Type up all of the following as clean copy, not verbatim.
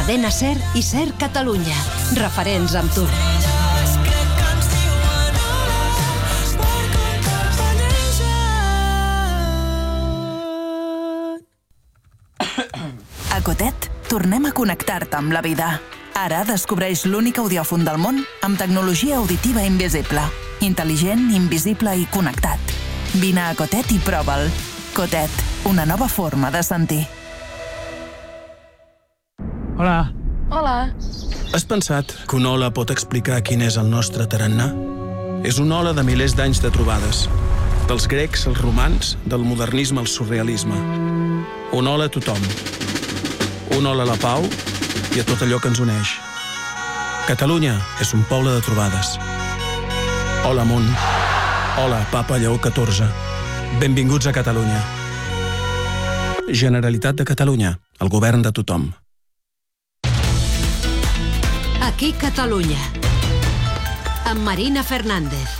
Cadena SER i SER Catalunya. Referents amb tu. A Cotet, tornem a connectar-te amb la vida. Ara descobreix l'únic audiòfon del món amb tecnologia auditiva invisible. Intel·ligent, invisible i connectat. Vine a Cotet i prova'l. Cotet, una nova forma de sentir. Hola. Hola. Has pensat que una ola pot explicar quin és el nostre tarannà? És una ola de milers d'anys de trobades. Dels grecs als romans, del modernisme al surrealisme. Una ola a tothom. Una ola a la pau i a tot allò que ens uneix. Catalunya és un poble de trobades. Hola, món. Hola, Papa Lleó XIV. Benvinguts a Catalunya. Generalitat de Catalunya, el govern de tothom. Aquí Catalunya. Amb Marina Fernández.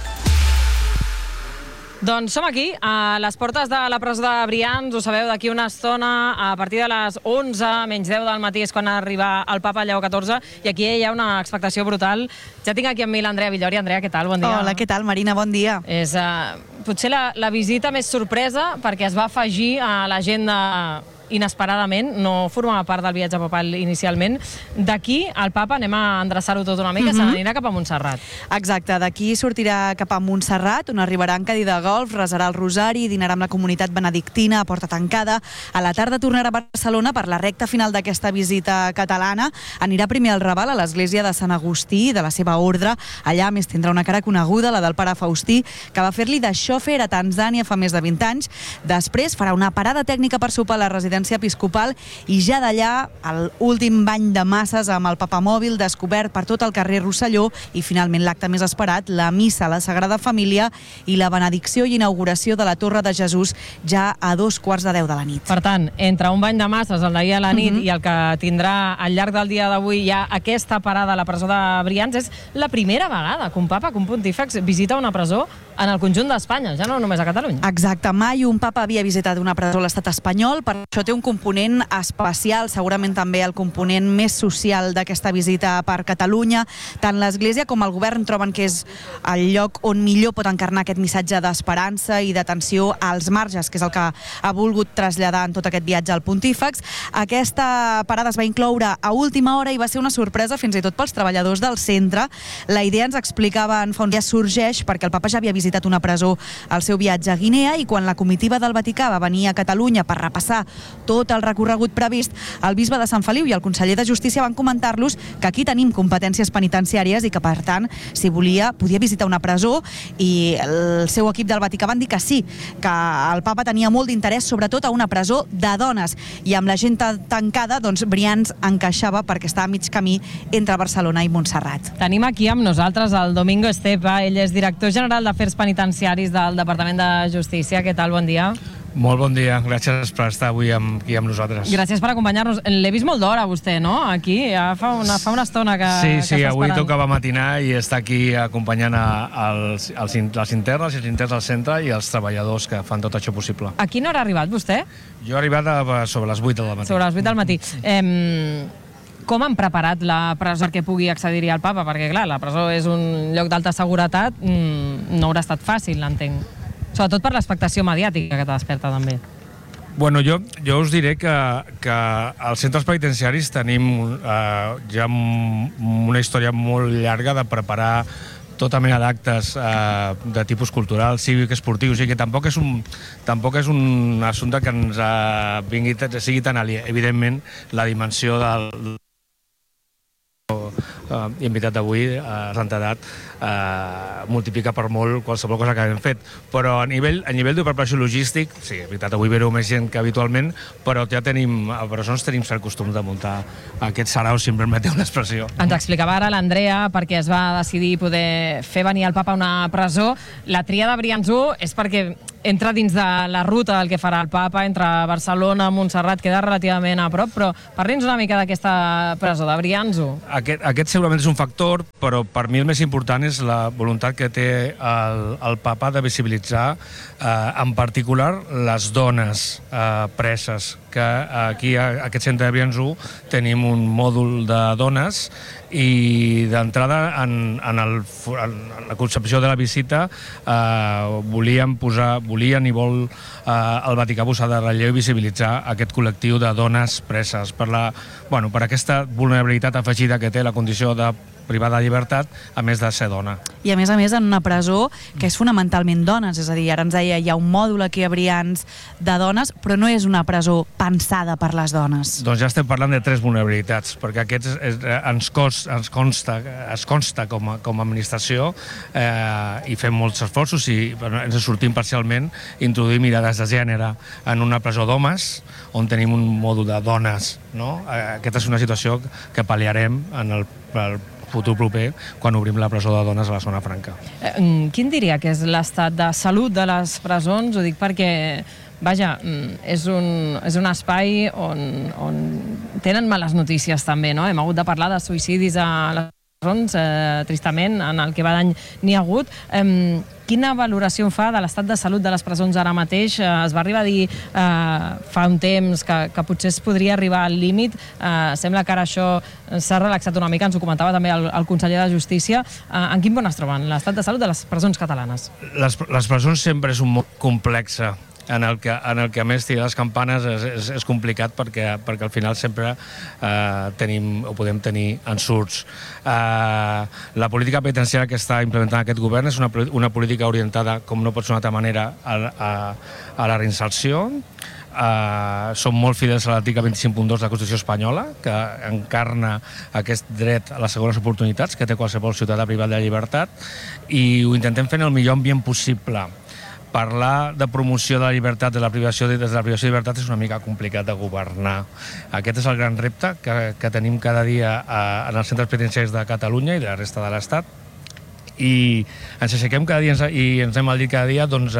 Doncs som aquí, a les portes de la presó de Brians, ho sabeu, d'aquí una estona, a partir de les 11 menys 10 del matí és quan arriba el Papa Lleó XIV, i aquí hi ha una expectació brutal. Ja tinc aquí amb mi l'Andrea Villori. Andrea, què tal? Bon dia. Hola, què tal, Marina? Bon dia. És potser la visita més sorpresa, perquè es va afegir a l'agenda inesperadament, no formava part del viatge papal inicialment. D'aquí, al Papa, anem a endreçar-ho tot una mica, se n'anirà cap a Montserrat. Exacte, d'aquí sortirà cap a Montserrat, on arribarà en cadí de golf, resarà el rosari, dinarà amb la comunitat benedictina a porta tancada. A la tarda tornarà a Barcelona per la recta final d'aquesta visita catalana. Anirà primer al Raval, a l'església de Sant Agustí, de la seva ordre. Allà, més, tindrà una cara coneguda, la del pare Faustí, que va fer-li de xòfer a Tanzània fa més de 20 anys. Després farà una parada tècnica per sopar a la residència episcopal i ja d'allà l'últim bany de masses amb el papamòbil descobert per tot el carrer Rosselló i finalment l'acte més esperat, la missa a la Sagrada Família i la benedicció i inauguració de la Torre de Jesús ja a 2:15 de la nit. Per tant, entre un bany de masses el d'ahir a la nit i el que tindrà al llarg del dia d'avui ja aquesta parada a la presó de Brians, és la primera vegada que un papa, que un pontífex visita una presó en el conjunt d'Espanya, ja no només a Catalunya. Exacte, mai un papa havia visitat una presó a l'estat espanyol, per això té un component especial, segurament també el component més social d'aquesta visita per Catalunya. Tant l'Església com el govern troben que és el lloc on millor pot encarnar aquest missatge d'esperança i d'atenció als marges, que és el que ha volgut traslladar en tot aquest viatge al pontífex. Aquesta parada es va incloure a última hora i va ser una sorpresa fins i tot pels treballadors del centre. La idea, ens explicava en fa un dia, sorgeix perquè el papa ja havia visitat una presó al seu viatge a Guinea i quan la comitiva del Vaticà va venir a Catalunya per repassar tot el recorregut previst, el bisbe de Sant Feliu i el conseller de Justícia van comentar-los que aquí tenim competències penitenciàries i que, per tant, si volia, podia visitar una presó, i el seu equip del Vaticà van dir que sí, que el papa tenia molt d'interès, sobretot a una presó de dones, i amb la gent tancada, doncs Brians encaixava perquè està a mig camí entre Barcelona i Montserrat. Tenim aquí amb nosaltres el Domingo Estepa, ell és director general d'Afers Penitenciaris del Departament de Justícia. Què tal? Bon dia. Molt bon dia, gràcies per estar avui aquí amb nosaltres. Gràcies per acompanyar-nos. L'he vist molt d'hora, vostè, no? Aquí, ja fa una estona que Sí, està avui esperant. tocava matinar i està aquí acompanyant les internes i els interns del centre i els treballadors que fan tot això possible. A quina hora ha arribat vostè? Jo he arribat sobre les 8 del matí. Sobre les 8 del matí. Com han preparat la presó perquè pugui accedir-hi al papa? Perquè, clar, la presó és un lloc d'alta seguretat, no haurà estat fàcil, l'entenc. Sobretot per l'expectació mediàtica que t'ha desperta, també. Bueno, jo us diré que als centres penitenciaris tenim ja una història molt llarga de preparar tota mena d'actes de tipus cultural, cívic, esportiu, o sigui que tampoc és un assumpte que ens sigui tan aliè. Evidentment, la dimensió del invitat d'avui, Santedat, multiplica per molt qualsevol cosa que hem fet, però a nivell de preparació logístic, sí, és veritat, avui veureu més gent que habitualment, però ja tenim, a presons tenim cert costum de muntar aquests saraus, si em permeteu l'expressió. Ens explicava ara l'Andrea perquè es va decidir poder fer venir el papa a una presó. La tria de Brians 1 és perquè entra dins de la ruta del que farà el papa entre Barcelona, Montserrat, queda relativament a prop, però parli'ns una mica d'aquesta presó de Brians 1. Aquest segurament és un factor, però per mi el més important és la voluntat que té el papa de visibilitzar en particular les dones preses que aquí, a aquest centre de Brians-1, tenim un mòdul de dones i d'entrada en la concepció de la visita volien i vol el Vaticà posar de relleu i visibilitzar aquest col·lectiu de dones preses per aquesta vulnerabilitat afegida que té la condició de privada de llibertat, a més de ser dona. I a més en una presó que és fonamentalment dones, és a dir, ara ens deia, hi ha un mòdul aquí a Brians de dones, però no és una presó pensada per les dones. Doncs ja estem parlant de 3 vulnerabilitats, perquè aquests ens consta com a administració i fem molts esforços i ens sortim parcialment, introduir mirades de gènere en una presó d'homes, on tenim un mòdul de dones. Aquesta és una situació que pal·liarem en el futur proper quan obrim la presó de dones a la Zona Franca. Quin diria que és l'estat de salut de les presons? Ho dic perquè, vaja, és un espai on tenen males notícies també, no? Hem hagut de parlar de suïcidis a les presons, tristament, en el que va d'any n'hi ha hagut. Quina valoració fa de l'estat de salut de les presons ara mateix? Es va arribar a dir fa un temps que potser es podria arribar al límit. Sembla que ara això s'ha relaxat una mica, ens ho comentava també el conseller de Justícia. En quin punt es troben l'estat de salut de les presons catalanes? Les presons sempre és un món complex en el que a més tirar les campanes és complicat perquè al final sempre podem tenir ensurts. La política penitenciària que està implementant aquest govern és una política orientada, com no pot ser d'una altra manera, a la reinserció. Som molt fidels a l'article 25.2 de la Constitució espanyola, que encarna aquest dret a les segones oportunitats que té qualsevol ciutadà privat de llibertat, i ho intentem fer en el millor ambient possible. Parlar de promoció de la llibertat des de la privació de llibertat és una mica complicat de governar. Aquest és el gran repte que tenim cada dia en els centres penitenciaris de Catalunya i de la resta de l'Estat. I ens aixequem cada dia i ens anem al llit cada dia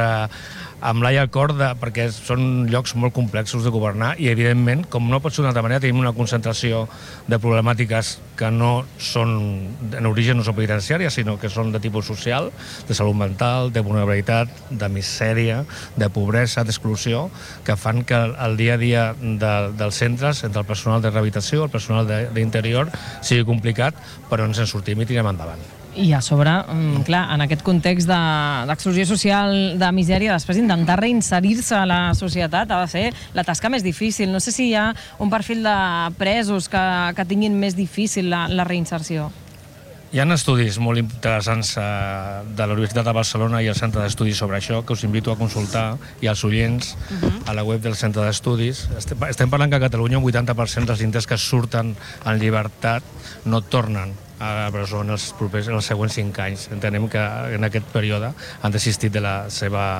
amb l'ai al cor, perquè són llocs molt complexos de governar i, evidentment, com no pot ser d'una altra manera, tenim una concentració de problemàtiques que no són, en origen no són penitenciàries, sinó que són de tipus social, de salut mental, de vulnerabilitat, de misèria, de pobresa, d'exclusió, que fan que el dia a dia dels centres, entre el personal de rehabilitació, el personal d'interior, sigui complicat, però ens en sortim i tirem endavant. I a sobre, clar, en aquest context d'exclusió social, de misèria, després intentar reinserir-se a la societat ha de ser la tasca més difícil. No sé si hi ha un perfil de presos que tinguin més difícil la reinserció. Hi ha estudis molt interessants de la Universitat de Barcelona i el Centre d'Estudis sobre això, que us invito a consultar, i als oients a la web del Centre d'Estudis. Estem parlant que a Catalunya un 80% dels interns que surten en llibertat no tornen a la presó en els següents 5 anys. Entenem que en aquest període han desistit de la seva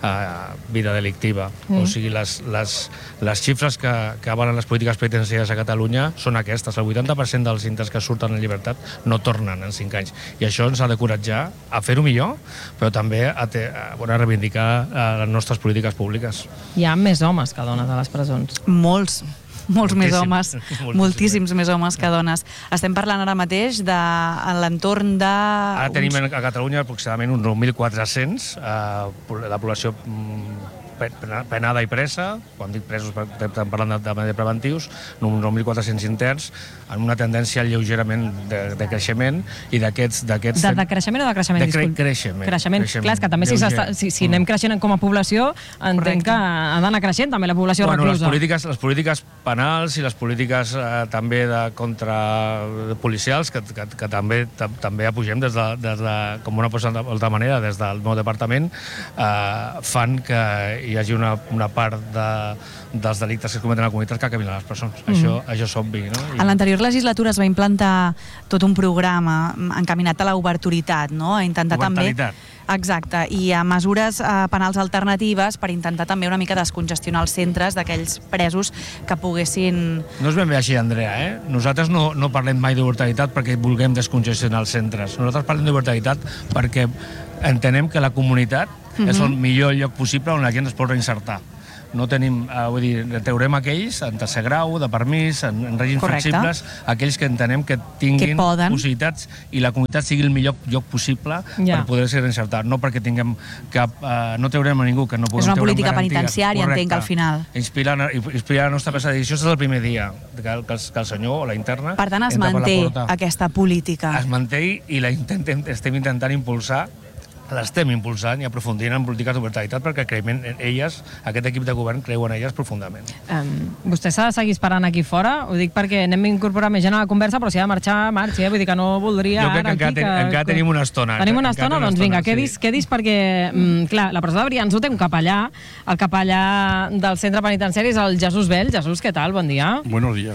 vida delictiva. O sigui, les xifres que avalen les polítiques penitenciàries a Catalunya són aquestes. El 80% dels interns que surten en llibertat no tornen en 5 anys. I això ens ha d'encoratjar a fer-ho millor, però també a reivindicar les nostres polítiques públiques. Hi ha més homes que dones a les presons. Molts més homes, moltíssims més homes que dones. Estem parlant ara mateix de l'entorn de... Ara tenim a Catalunya aproximadament uns 9.400, la població penada i presa. Quan dic presos estem parlant de manera preventius, 9.400 interns, en una tendència lleugerament de creixement, i d'aquests... De creixement o de creixement? De creixement. Clar, és que també si anem creixent com a població, entenc que ha d'anar creixent també la població reclusa. Les polítiques penals i les polítiques també contra policials, que també apugem com una altra manera des del meu departament, fan que hi hagi una part dels delictes que es cometen a la comunitat que acabin a les presons. Això és obvi, no? En l'anterior legislatura es va implantar tot un programa encaminat a l'oberturitat, no? A intentar també... Exacte, i a mesures penals alternatives per intentar també una mica descongestionar els centres d'aquells presos que poguessin... No és ben bé així, Andrea, Nosaltres no parlem mai d'oberturitat perquè vulguem descongestionar els centres. Nosaltres parlem d'oberturitat perquè entenem que la comunitat és el millor lloc possible on la gent es pot reinsertar. no tenim, vull dir, traurem aquells en tercer grau, de permís, en règims flexibles, aquells que entenem que tinguin possibilitats i la comunitat sigui el millor lloc possible per poder ser encertat, no perquè tinguem cap... no traurem a ningú que no puguem treure amb garanties. És una política penitenciària, entenc, al final. Inspirar la nostra presa de decisió des del primer dia, que el senyor o la interna... Per tant, es manté aquesta política. Es manté i estem intentant impulsar, l'estem impulsant i aprofundint en polítiques d'obertalitat perquè creiem elles, aquest equip de govern creu en elles profundament. Vostè s'ha de seguir esperant aquí fora? Ho dic perquè anem a incorporar més gent a la conversa, però si ha de marxar, marxi, vull dir que no voldria... Jo crec que encara tenim una estona. Tenim una estona? Doncs vinga, quedis perquè, clar, la presó de Brians té un capellà, el capellà del centre penitenciari és el Jesús Bell. Jesús, què tal? Bon dia. Buenos días.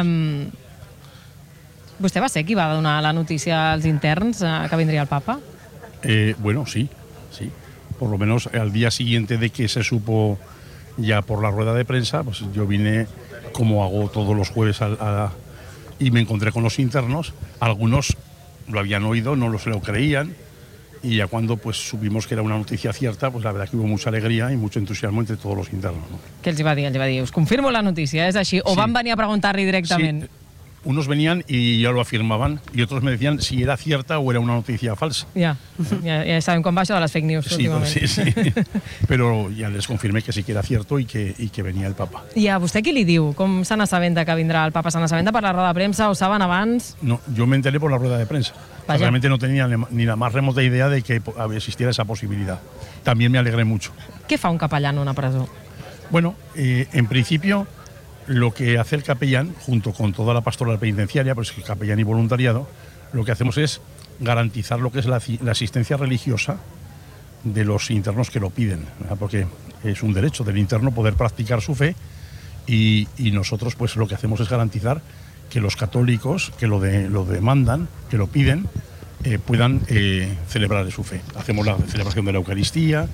Vostè va ser qui va donar la notícia als interns que vindria el papa? Bueno, sí. Por lo menos al día siguiente de que se supo ya por la rueda de prensa, pues yo vine, como hago todos los jueves, y me encontré con los internos. Algunos lo habían oído, no se lo creían, y ya cuando pues supimos que era una noticia cierta, pues la verdad que hubo mucha alegría y mucho entusiasmo entre todos los internos, ¿no? Què els va dir? Us confirmo la notícia, és així? O van venir a preguntar-li directament? Sí. Unos venían y ya lo afirmaban y otros me decían si era cierta o era una noticia falsa. Ja sabem com va això de les fake news últimament. Sí. Pero ya les confirmé que sí que era cierto y que venía el Papa. I a vostè qui li diu? Com se n'assabenta que vindrà el Papa? Se n'assabenta per la roda de premsa? Ho saben abans? No, yo me enteré por la rueda de prensa. Realmente no tenía ni la más remota idea de que existiera esa posibilidad. También me alegré mucho. Què fa un capellà en una presó? Bueno, en principio... Lo que hace el capellán, junto con toda la pastoral penitenciaria, pues el capellán y voluntariado, lo que hacemos es garantizar lo que es la asistencia religiosa de los internos que lo piden, ¿verdad? Porque es un derecho del interno poder practicar su fe y nosotros pues lo que hacemos es garantizar que los católicos que lo demandan, que lo piden, puedan celebrar su fe. Hacemos la celebración de la Eucaristía,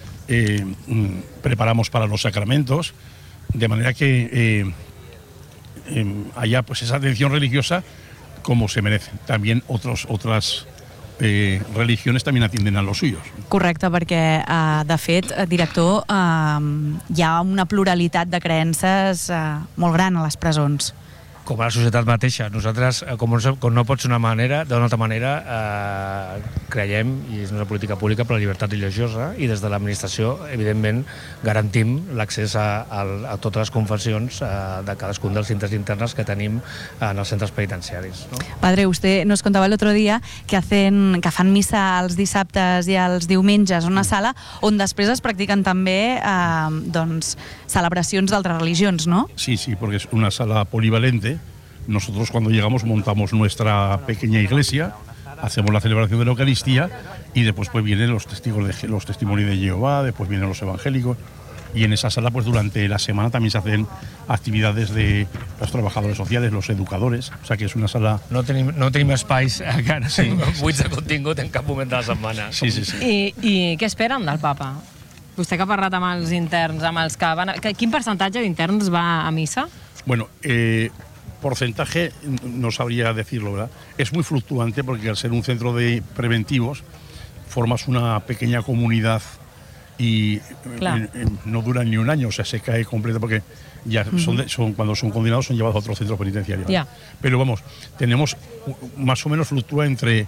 preparamos para los sacramentos, de manera que haya pues esa atención religiosa como se merece. También otras religiones también atienden a los suyos. Correcte, perquè de fet, director, hi ha una pluralitat de creences molt gran a les presons. Com a la societat mateixa. Nosaltres, com no pot ser d'una altra manera, creiem, i és una política pública per la llibertat religiosa, i des de l'administració, evidentment, garantim l'accés a totes les confessions de cadascun dels centres internes que tenim en els centres penitenciaris. Padre, usted nos contaba el otro día que fan missa els dissabtes i els diumenges en una sala on després es practiquen també celebracions d'altres religions, ¿no? Sí, porque es una sala polivalente. Nosotros cuando llegamos montamos nuestra pequeña iglesia, hacemos la celebración de la Eucaristía y después pues vienen los testimonios de Jehová, después vienen los evangélicos y en esa sala pues durante la semana también se hacen actividades de los trabajadores sociales, los educadores, o sea que és una sala... No tenim espais encara, buits de contingut en cap moment de la setmana. Sí. I què esperen del Papa? Vostè que ha parlat amb els interns, amb els que van... Quin percentatge d'interns va a missa? Bueno, porcentaje no sabría decirlo, ¿verdad? Es muy fluctuante porque al ser un centro de preventivos formas una pequeña comunidad y no duran ni un año, o sea, se cae completo porque ya cuando son condenados son llevados a otros centros penitenciarios. Yeah. Pero vamos, tenemos más o menos fluctúa entre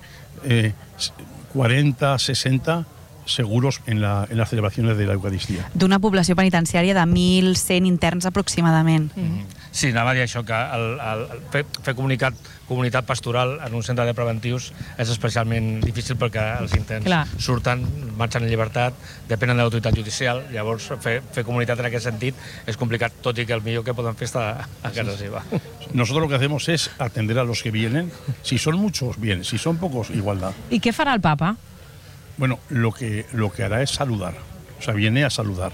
40, 60 seguros en las celebraciones de la Eucaristía. D'una població penitenciària de 1.100 interns aproximadament. Sí, anava a dir això, que fer comunitat pastoral en un centre de preventius és especialment difícil perquè els interns surten, marxen en llibertat, depenen de l'autoritat judicial, llavors fer comunitat en aquest sentit és complicat, tot i que el millor que poden fer està a casa seva. Nosotros lo que hacemos es atender a los que vienen, si son muchos, bien, si son pocos, igualdad. ¿Y qué farà el Papa? Bueno, lo que hará es saludar, o sea, viene a saludar.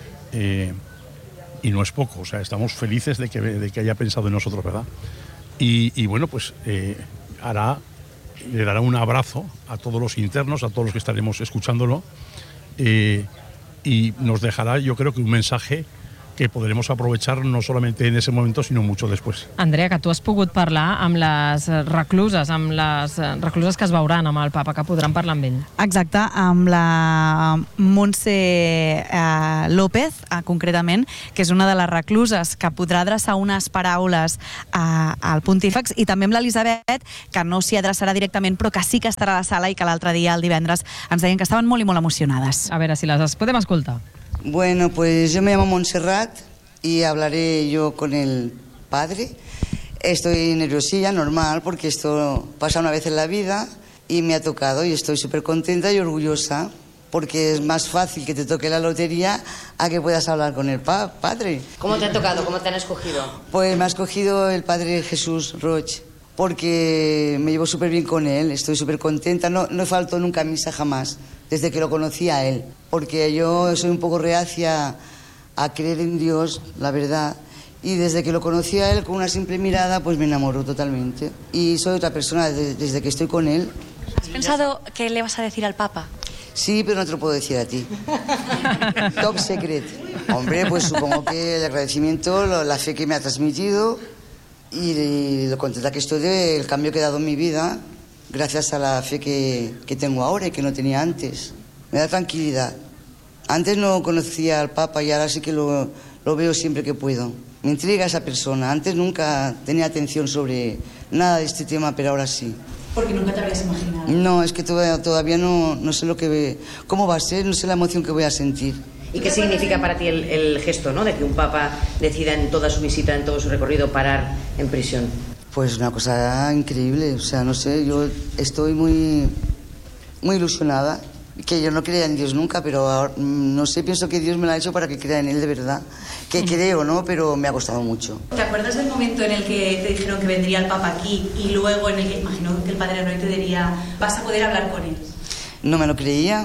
Y no es poco, o sea, estamos felices de que haya pensado en nosotros, ¿verdad? Y bueno, pues le dará un abrazo a todos los internos, a todos los que estaremos escuchándolo, y nos dejará, yo creo que un mensaje que podremos aprovechar no solamente en ese momento, sino mucho después. Andrea, que tu has pogut parlar amb les recluses que es veuran amb el papa, que podran parlar amb ell. Exacte, amb la Montse López, concretament, que és una de les recluses que podrà adreçar unes paraules al pontífex, i també amb l'Elisabet, que no s'hi adreçarà directament, però que sí que estarà a la sala i que l'altre dia, el divendres, ens deien que estaven molt i molt emocionades. A veure si les podem escoltar. Bueno, pues yo me llamo Montserrat y hablaré yo con el padre. Estoy nerviosilla, normal, porque esto pasa una vez en la vida y me ha tocado y estoy súper contenta y orgullosa, porque es más fácil que te toque la lotería a que puedas hablar con el padre. ¿Cómo te ha tocado? ¿Cómo te han escogido? Pues me ha escogido el padre Jesús Roig, porque me llevo súper bien con él, estoy súper contenta, no he faltado nunca a misa jamás, desde que lo conocí a él, porque yo soy un poco reacia a creer en Dios, la verdad, y desde que lo conocí a él, con una simple mirada, pues me enamoró totalmente. Y soy otra persona desde que estoy con él. ¿Has pensado qué le vas a decir al Papa? Sí, pero no te lo puedo decir a ti. Top secret. Hombre, pues supongo que el agradecimiento, la fe que me ha transmitido y lo contenta que estoy del cambio que he dado en mi vida, gracias a la fe que tengo ahora y que no tenía antes. Me da tranquilidad. Antes no conocía al Papa y ahora sí que lo veo siempre que puedo. Me intriga esa persona. Antes nunca tenía atención sobre nada de este tema, pero ahora sí. Porque nunca te habías imaginado. No, es que todavía no sé cómo va a ser, no sé la emoción que voy a sentir. ¿Y qué significa para ti el gesto, ¿no?, de que un Papa decida en toda su visita, en todo su recorrido, parar en prisión? Pues una cosa increíble, o sea, no sé, yo estoy muy ilusionada, que yo no creía en Dios nunca, pero ahora, no sé, pienso que Dios me lo ha hecho para que crea en Él de verdad, que creo, ¿no?, pero me ha costado mucho. ¿Te acuerdas del momento en el que te dijeron que vendría el Papa aquí y luego en el que imagino que el Padre Roig te diría, vas a poder hablar con él? No me lo creía,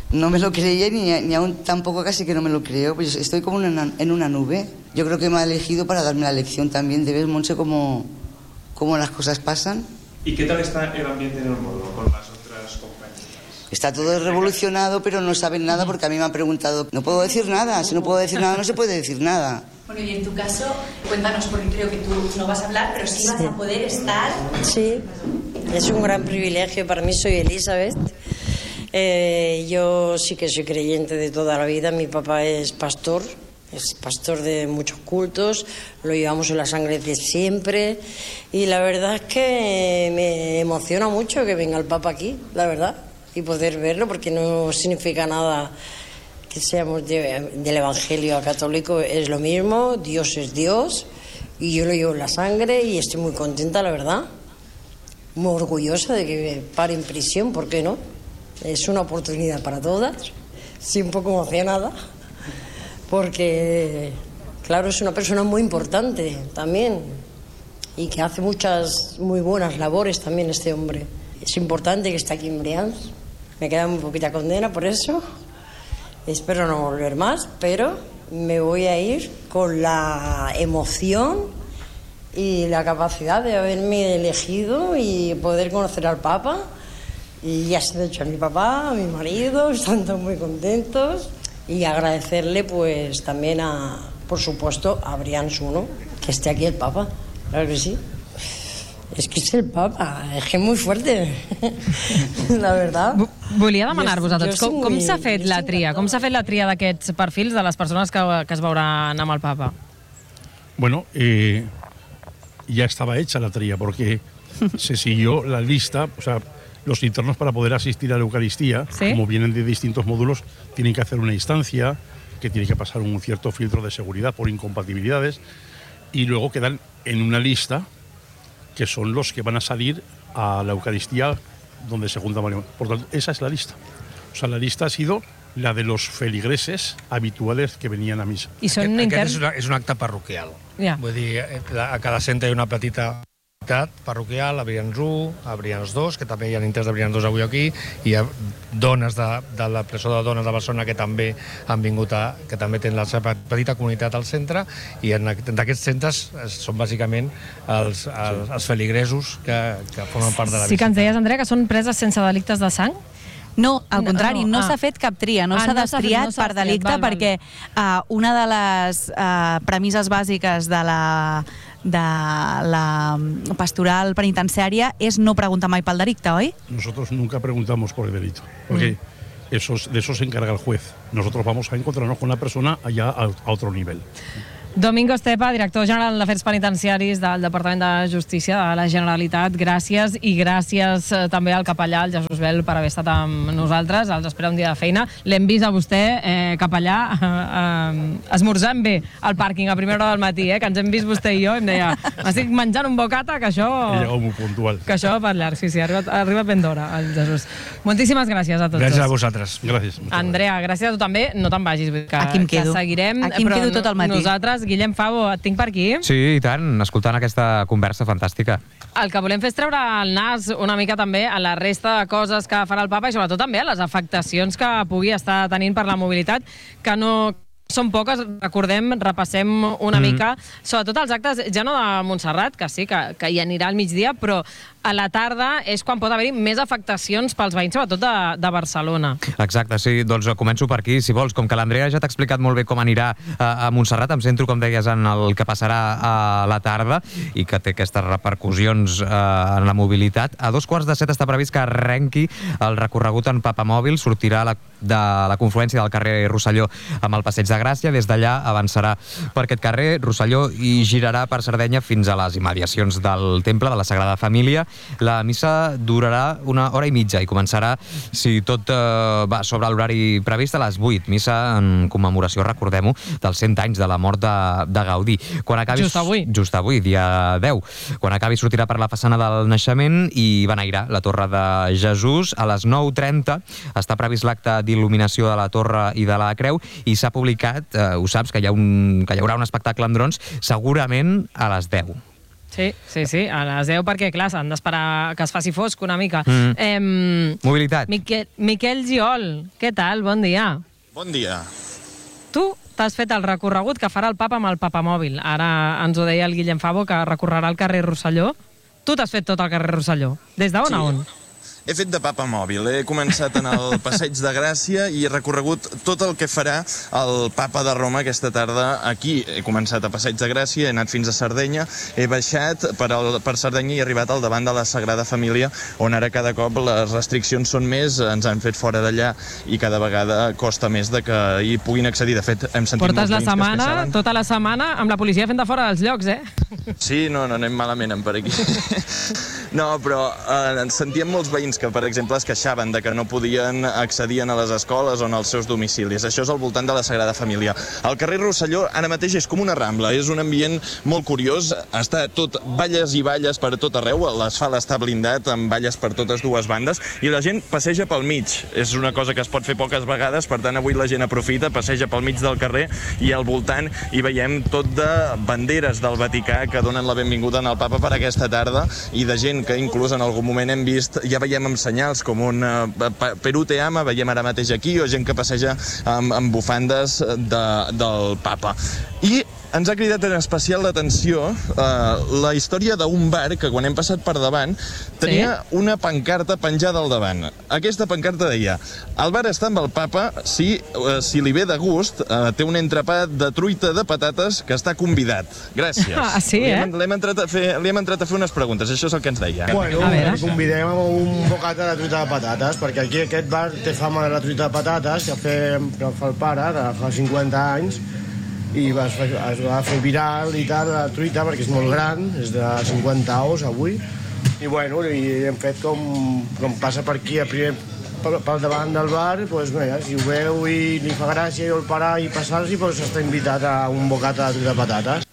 ni aún tampoco casi que no me lo creo, pues estoy como en una nube. Yo creo que me ha elegido para darme la lección también de ver, Montse, cómo las cosas pasan. ¿Y qué tal está el ambiente en el módulo con las otras compañeras? Está todo revolucionado, pero no saben nada porque a mí me han preguntado, no puedo decir nada, si no puedo decir nada no se puede decir nada. Bueno, y en tu caso, cuéntanos, porque creo que tú no vas a hablar, pero sí vas a poder estar. Sí, es un gran privilegio para mí, soy Elizabeth. Yo sí que soy creyente de toda la vida, mi papá es pastor de muchos cultos, lo llevamos en la sangre de siempre y la verdad es que me emociona mucho que venga el Papa aquí, la verdad, y poder verlo porque no significa nada que seamos del Evangelio católico, es lo mismo, Dios es Dios y yo lo llevo en la sangre y estoy muy contenta, la verdad, muy orgullosa de que pare en prisión, ¿por qué no? Es una oportunidad para todas, sí, un poco emocionada, porque, claro, es una persona muy importante también y que hace muchas muy buenas labores también este hombre. Es importante que esté aquí en Brians, me queda muy poquita condena por eso, espero no volver más, pero me voy a ir con la emoción y la capacidad de haberme elegido y poder conocer al Papa. Y ya se lo he dicho a mi papá, a mi marido, están todos muy contentos. Y agradecerle pues también por supuesto, a Brians 1, que esté aquí el Papa, claro que sí. És que és el Papa, és que és molt fuerte, la verdad. Volia demanar-vos a tots, com s'ha fet la tria? Com s'ha fet la tria d'aquests perfils de les persones que es veuran amb el Papa? Bueno, ya estaba hecha la tría, porque se siguió la lista, o sea, los internos para poder asistir a la Eucaristía, ¿sí?, como vienen de distintos módulos, tienen que hacer una instancia, que tiene que pasar un cierto filtro de seguridad por incompatibilidades, y luego quedan en una lista que son los que van a salir a la Eucaristía donde se junta María. Por tanto, esa es la lista. O sea, la lista ha sido la de los feligreses habituales que venían a misa. I són interns? És un acte parroquial. Ja. Vull dir, a cada centre hi ha una petita parroquial, a Brians 1, a Brians 2, que també hi ha interns de Brians 2 avui aquí, hi ha dones de la presó de dones de Barcelona que també han vingut, que també tenen la seva petita comunitat al centre, i d'aquests centres són bàsicament els feligresos que formen part de la visita. Sí que ens deies, Andrea, que són preses sense delictes de sang? No, al contrari, no s'ha fet cap tria, no s'ha destriat per delicte, perquè una de les premisses bàsiques de la pastoral penitenciària és no preguntar mai pel delicte, oi? Nosotros nunca preguntamos por el delito, porque de eso se encarga el juez. Nosotros vamos a encontrarnos con la persona allá a otro nivel. Domingo Estepa, director general d'Afers Penitenciaris del Departament de Justícia de la Generalitat, gràcies, i gràcies també al capellà, el Jesús Bel, per haver estat amb nosaltres. Els espera un dia de feina. L'hem vist a vostè, capellà, esmorzant bé al pàrquing a primera hora del matí, que ens hem vist vostè i jo, i em deia, m'estic menjant un bocata, que això... He llegado muy puntual. Que això va llarg, sí, ha arribat ben d'hora, el Jesús. Moltíssimes gràcies a tots. Gràcies a vosaltres. Gràcies. Andrea, gràcies a tu també. No te'n vagis, que aquí em quedo. Seguirem. Aquí em quedo tot el matí. Nosaltres, Guillem Favo, et tinc per aquí. Sí, i tant, escoltant aquesta conversa fantàstica. El que volem fer és treure el nas una mica també a la resta de coses que farà el papa i sobretot també a les afectacions que pugui estar tenint per la mobilitat, que no són poques. Recordem, repassem una mica, sobretot els actes, ja no de Montserrat, que sí, que hi anirà al migdia, però a la tarda és quan pot haver-hi més afectacions pels veïns, sobretot de Barcelona. Exacte, sí, doncs començo per aquí, si vols. Com que l'Andrea ja t'ha explicat molt bé com anirà a Montserrat, em centro, com deies, en el que passarà a la tarda i que té aquestes repercussions en la mobilitat. A 6:45 està previst que arrenqui el recorregut en papamòbil, sortirà de la confluència del carrer Rosselló amb el Passeig de Gràcia, des d'allà avançarà per aquest carrer Rosselló i girarà per Sardenya fins a les immediacions del Temple de la Sagrada Família. La missa durarà 1 hora i mitja i començarà, si tot va sobre l'horari previst, a les 8. Missa en commemoració, recordem-ho, dels 100 anys de la mort de Gaudí. Just avui. Just avui, dia 10. Quan acabi sortirà per la façana del Naixement i beneirà la Torre de Jesús. A les 9:30 està previst l'acte d'il·luminació de la Torre i de la Creu i s'ha publicat, ho saps, que hi haurà un espectacle amb drons, segurament a les 10. Sí, a les 10, perquè, clar, s'han d'esperar que es faci fosc una mica. Mobilitat. Miquel Giol, què tal? Bon dia. Bon dia. Tu t'has fet el recorregut que farà el papa amb el papamòbil. Ara ens ho deia el Guillem Favo, que recorrerà el carrer Rosselló. Tu t'has fet tot el carrer Rosselló. Des d'on a on? He fet de papa mòbil. He començat en el Passeig de Gràcia i he recorregut tot el que farà el papa de Roma aquesta tarda aquí. He començat a Passeig de Gràcia, he anat fins a Sardenya, he baixat per Sardenya i he arribat al davant de la Sagrada Família, on ara cada cop les restriccions són més, ens han fet fora d'allà i cada vegada costa més de que hi puguin accedir. De fet, hem sentit Portes molts veïns que es queixaven. Tota la setmana amb la policia fent de fora dels llocs, Sí, no anem malament per aquí. No, però sentíem molts veïns que, per exemple, es queixaven de que no podien accedir a les escoles o als seus domicilis. Això és al voltant de la Sagrada Família. El carrer Rosselló ara mateix és com una rambla, és un ambient molt curiós, està tot valles i valles per tot arreu, l'asfalt està blindat amb valles per totes dues bandes i la gent passeja pel mig. És una cosa que es pot fer poques vegades, per tant avui la gent aprofita, passeja pel mig del carrer i al voltant hi veiem tot de banderes del Vaticà que donen la benvinguda al papa per aquesta tarda i de gent que inclús en algun moment hem vist, ja veiem amb senyals com un Perú te ama, veiem ara mateix aquí, o gent que passeja amb bufandes del papa. I ens ha cridat en especial l'atenció la història d'un bar que quan hem passat per davant tenia una pancarta penjada al davant. Aquesta pancarta deia: el bar està amb el papa si li ve de gust, té un entrepà de truita de patates que està convidat. Gràcies. Sí, Li hem entrat a fer unes preguntes, això és el que ens deia. Bueno, el convidem amb un bocata de truita de patates, perquè aquí aquest bar té fama de la truita de patates que fa el pare, de fa 50 anys, i es va fer viral i tal, la truita, perquè és molt gran, és de 50 ous avui, i bueno, i hem fet com passa per aquí, pel davant del bar, doncs mira, si ho veu i li fa gràcia i vol parar i passar-s'hi, doncs està invitat a un bocata de truita de patates.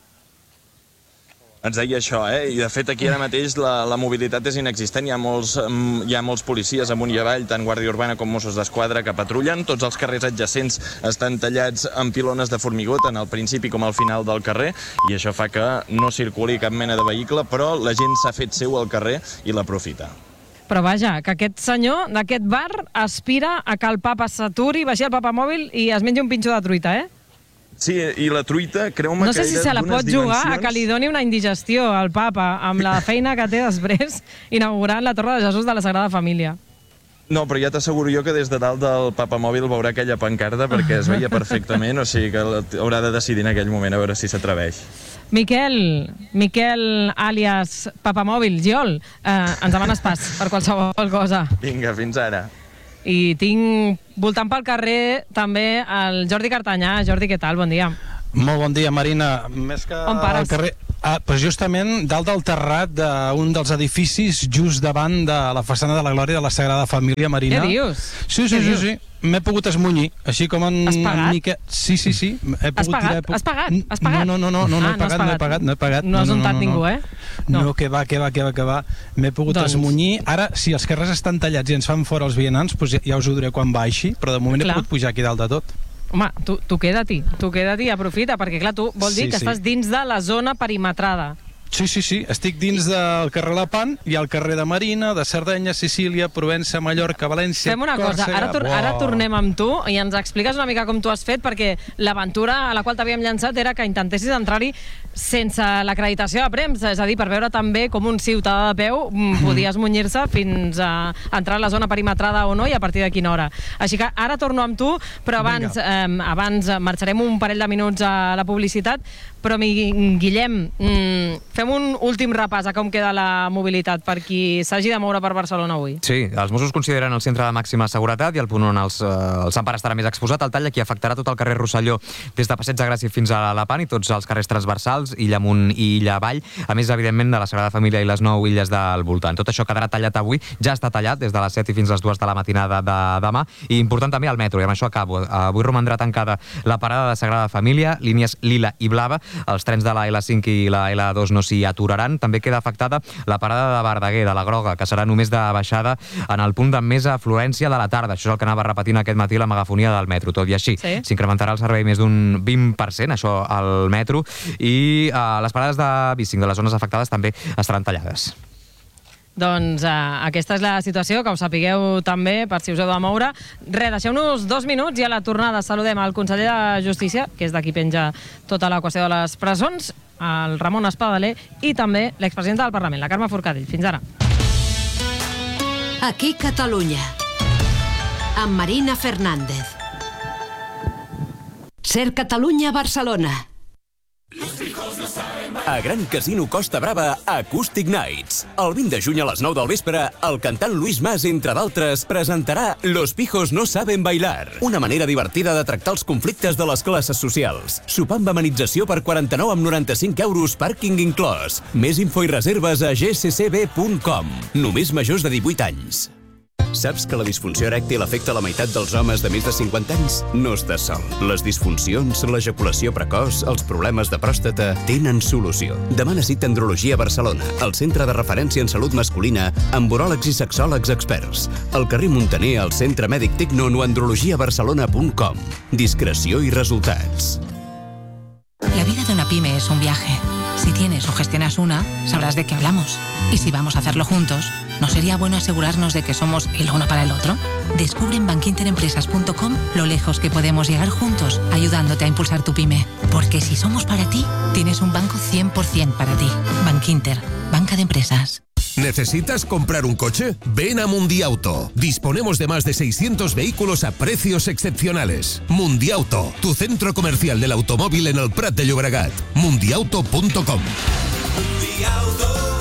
Ens deia això, i de fet aquí ara mateix la mobilitat és inexistent, hi ha molts policies amunt i avall, tant Guàrdia Urbana com Mossos d'Esquadra, que patrullen, tots els carrers adjacents estan tallats amb pilones de formigó, tant al principi com al final del carrer, i això fa que no circuli cap mena de vehicle, però la gent s'ha fet seu al carrer i l'aprofita. Però vaja, que aquest senyor d'aquest bar aspira a que el papa s'aturi, baixi el papamòbil i es mengi un pinxo de truita, Sí, i la truita, creu-me que no sé si se la pot jugar a que li doni una indigestió al papa amb la feina que té després inaugurant la Torre de Jesús de la Sagrada Família. No, però ja t'asseguro jo que des de dalt del papamòbil veurà aquella pancarta perquè es veia perfectament, o sigui que haurà de decidir en aquell moment a veure si s'atreveix. Miquel, àlies papamòbil, Giol, ens demanes pas per qualsevol cosa. Vinga, fins ara. I tinc voltant pel carrer també el Jordi Cartanyà. Jordi, què tal? Bon dia. Molt bon dia, Marina. Més que on pares? Al carrer... Pues justament dalt del terrat d'un dels edificis just davant de la façana de la Glòria de la Sagrada Família, Marina. Què dius? Sí. M'he pogut esmunyir, així com en... Has pagat? Sí. Has pagat? Has pagat? No he pagat. No has untat ningú, eh? No, que va. M'he pogut esmunyir. Ara, si els carrers estan tallats i ens fan fora els vianants, ja us ho diré quan baixi, però de moment he pogut pujar aquí dalt de tot. Home, tu queda-t'hi, aprofita, perquè clar, tu vol dir que estàs dins de la zona perimetrada. Sí, estic dins del carrer Lepant i al carrer de Marina, de Sardenya, Sicília, Provença, Mallorca, València, Fem una cosa, ara tornem amb tu i ens expliques una mica com tu has fet, perquè l'aventura a la qual t'havíem llançat era que intentessis entrar-hi sense l'acreditació de premsa, és a dir, per veure també com un ciutadà de peu podia esmunyir-se fins a entrar a la zona perimetrada o no i a partir de quina hora. Així que ara torno amb tu, però abans marxarem un parell de minuts a la publicitat, però Guillem, fem un últim repàs a com queda la mobilitat per qui s'hagi de moure per Barcelona avui. Sí, els Mossos consideren el centre de màxima seguretat i el punt on el Sant Pare estarà més exposat. El tall aquí afectarà tot el carrer Rosselló des de Passeig de Gràcia fins a Lepant i tots els carrers transversals, Illa Amunt i Illa Avall, a més, evidentment, de la Sagrada Família i les 9 illes del voltant. Tot això quedarà tallat avui, ja està tallat des de les 7 i fins a les 2 de la matinada de demà, i important també el metro, i amb això acabo. Avui romandrà tancada la parada de Sagrada Família, línies lila i blava, els trens de la L5 i la L2 no s'hi aturaran. També queda afectada la parada de Verdaguer, de la Groga, que serà només de baixada en el punt de més afluència de la tarda. Això és el que anava repetint aquest matí la megafonia del metro. Tot i així, s'incrementarà el servei més d'un 20%, això al metro, i les parades de bicing de les zones afectades també estaran tallades. Doncs aquesta és la situació, que ho sapigueu també, per si us heu de moure. Deixeu-nos 2 minuts i a la tornada saludem el conseller de Justícia, que és d'aquí penja tota la qüestió de les presons, el Ramon Espadaler, i també l'expresidenta del Parlament, la Carme Forcadell. Fins ara. Aquí Catalunya, amb Marina Fernández. Ser Catalunya, Barcelona. A Gran Casino Costa Brava, Acoustic Nights. El 20 de juny a les 9 del vespre, el cantant Luis Mas, entre d'altres, presentarà Los pijos no saben bailar, una manera divertida de tractar els conflictes de les classes socials. Sopar amb amenització per 49,95 €, pàrquing inclòs. Més info i reserves a gccb.com. Només majors de 18 anys. Saps que la disfunció erèctil afecta la meitat dels homes de més de 50 anys? No estàs sol. Les disfuncions, l'ejaculació precoç, els problemes de pròstata tenen solució. Demana cita a Andrologia Barcelona, el centre de referència en salut masculina, amb uròlegs i sexòlegs experts. Al carrer Montaner, al Centre Mèdic Tecnon o andrologiabarcelona.com. Discreció y resultats. La vida de una pyme es un viaje. Si tienes o gestionas una, sabrás de qué hablamos. Y si vamos a hacerlo juntos, ¿no sería bueno asegurarnos de que somos el uno para el otro? Descubre en bankinterempresas.com lo lejos que podemos llegar juntos, ayudándote a impulsar tu pyme. Porque si somos para ti, tienes un banco 100% para ti. Bankinter, banca de empresas. ¿Necesitas comprar un coche? Ven a Mundiauto. Disponemos de más de 600 vehículos a precios excepcionales. Mundiauto, tu centro comercial del automóvil en el Prat de Llobregat. Mundiauto.com. Mundiauto.